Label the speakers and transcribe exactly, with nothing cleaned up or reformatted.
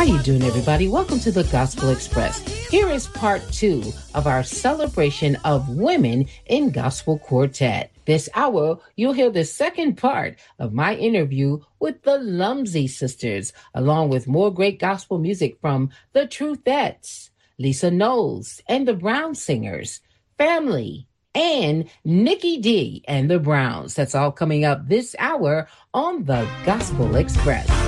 Speaker 1: How you doing, everybody? Welcome to the Gospel Express. Here is part two of our celebration of women in gospel quartet. This hour, you'll hear the second part of my interview with the Lumsey sisters, along with more great gospel music from the Truthettes, Lisa Knowles and the Brown Singers, Family, and Nikki D and the Browns. That's all coming up this hour on the Gospel Express.